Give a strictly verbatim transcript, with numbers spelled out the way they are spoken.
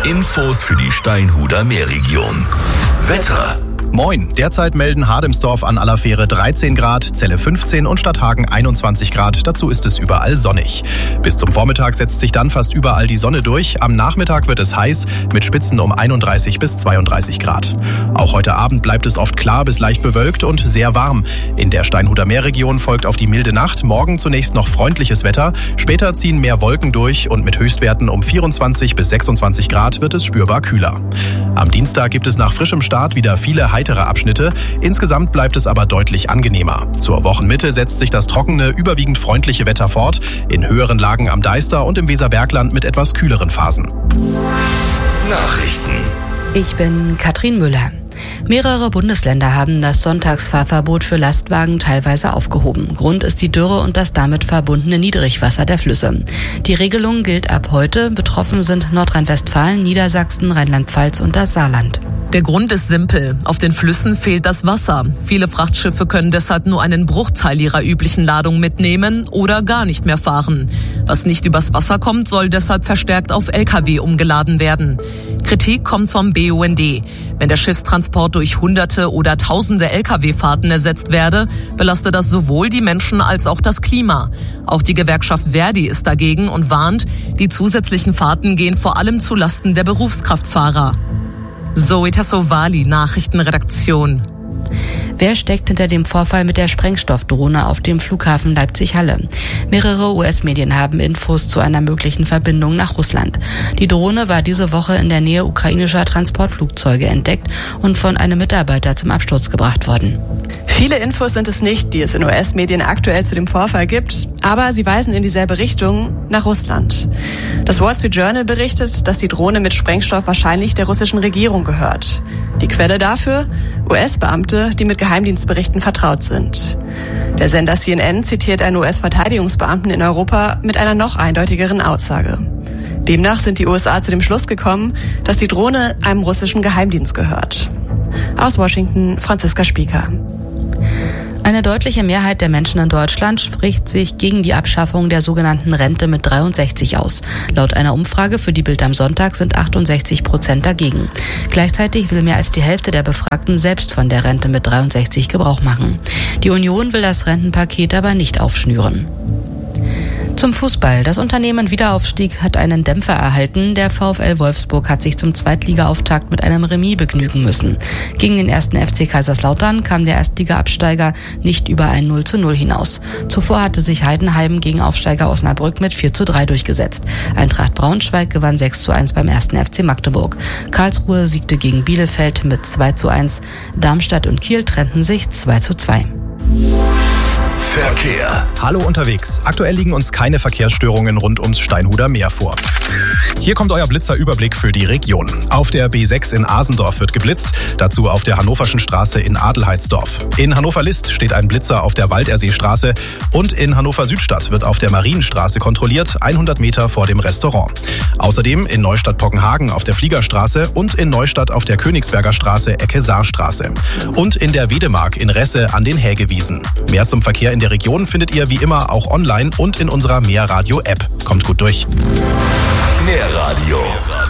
Infos für die Steinhuder Meerregion. Wetter. Moin, derzeit melden Hademsdorf an aller Fähre dreizehn Grad, Celle fünfzehn und Stadthagen einundzwanzig Grad. Dazu ist es überall sonnig. Bis zum Vormittag setzt sich dann fast überall die Sonne durch. Am Nachmittag wird es heiß mit Spitzen um einunddreißig bis zweiunddreißig Grad. Auch heute Abend bleibt es oft klar bis leicht bewölkt und sehr warm. In der Steinhuder Meerregion folgt auf die milde Nacht morgen zunächst noch freundliches Wetter. Später ziehen mehr Wolken durch und mit Höchstwerten um vierundzwanzig bis sechsundzwanzig Grad wird es spürbar kühler. Am Dienstag gibt es nach frischem Start wieder viele heiße Abschnitte. Insgesamt bleibt es aber deutlich angenehmer. Zur Wochenmitte setzt sich das trockene, überwiegend freundliche Wetter fort. In höheren Lagen am Deister und im Weserbergland mit etwas kühleren Phasen. Nachrichten. Ich bin Katrin Müller. Mehrere Bundesländer haben das Sonntagsfahrverbot für Lastwagen teilweise aufgehoben. Grund ist die Dürre und das damit verbundene Niedrigwasser der Flüsse. Die Regelung gilt ab heute. Betroffen sind Nordrhein-Westfalen, Niedersachsen, Rheinland-Pfalz und das Saarland. Der Grund ist simpel. Auf den Flüssen fehlt das Wasser. Viele Frachtschiffe können deshalb nur einen Bruchteil ihrer üblichen Ladung mitnehmen oder gar nicht mehr fahren. Was nicht übers Wasser kommt, soll deshalb verstärkt auf L K W umgeladen werden. Kritik kommt vom B U N D. Wenn der Schiffstransport durch Hunderte oder Tausende L K W-Fahrten ersetzt werde, belaste das sowohl die Menschen als auch das Klima. Auch die Gewerkschaft Verdi ist dagegen und warnt, die zusätzlichen Fahrten gehen vor allem zu Lasten der Berufskraftfahrer. Zoe Tassovali, Nachrichtenredaktion. Wer steckt hinter dem Vorfall mit der Sprengstoffdrohne auf dem Flughafen Leipzig-Halle? Mehrere U S-Medien haben Infos zu einer möglichen Verbindung nach Russland. Die Drohne war diese Woche in der Nähe ukrainischer Transportflugzeuge entdeckt und von einem Mitarbeiter zum Absturz gebracht worden. Viele Infos sind es nicht, die es in U S-Medien aktuell zu dem Vorfall gibt, aber sie weisen in dieselbe Richtung, nach Russland. Das Wall Street Journal berichtet, dass die Drohne mit Sprengstoff wahrscheinlich der russischen Regierung gehört. Die Quelle dafür? U S-Beamte, die mit Geheimdienstberichten vertraut sind. Der Sender C N N zitiert einen U S-Verteidigungsbeamten in Europa mit einer noch eindeutigeren Aussage. Demnach sind die U S A zu dem Schluss gekommen, dass die Drohne einem russischen Geheimdienst gehört. Aus Washington, Franziska Spieker. Eine deutliche Mehrheit der Menschen in Deutschland spricht sich gegen die Abschaffung der sogenannten Rente mit dreiundsechzig aus. Laut einer Umfrage für die Bild am Sonntag sind achtundsechzig Prozent dagegen. Gleichzeitig will mehr als die Hälfte der Befragten selbst von der Rente mit dreiundsechzig Gebrauch machen. Die Union will das Rentenpaket aber nicht aufschnüren. Zum Fußball. Das Unternehmen Wiederaufstieg hat einen Dämpfer erhalten. Der VfL Wolfsburg hat sich zum Zweitliga-Auftakt mit einem Remis begnügen müssen. Gegen den ersten F C Kaiserslautern kam der Erstliga-Absteiger nicht über ein null zu null hinaus. Zuvor hatte sich Heidenheim gegen Aufsteiger Osnabrück mit vier zu drei durchgesetzt. Eintracht Braunschweig gewann sechs zu eins beim ersten F C Magdeburg. Karlsruhe siegte gegen Bielefeld mit zwei zu eins. Darmstadt und Kiel trennten sich zwei zu zwei. Verkehr. Hallo unterwegs. Aktuell liegen uns keine Verkehrsstörungen rund ums Steinhuder Meer vor. Hier kommt euer Blitzerüberblick für die Region. Auf der B sechs in Asendorf wird geblitzt, dazu auf der Hannoverschen Straße in Adelheidsdorf. In Hannover-List steht ein Blitzer auf der Walderseestraße und in Hannover-Südstadt wird auf der Marienstraße kontrolliert, hundert Meter vor dem Restaurant. Außerdem in Neustadt-Pockenhagen auf der Fliegerstraße und in Neustadt auf der Königsberger Straße Ecke Saarstraße. Und in der Wedemark in Resse an den Hägewiesen. Mehr zum Verkehr in der Region findet ihr wie immer auch online und in unserer Meerradio-App. Kommt gut durch. Meerradio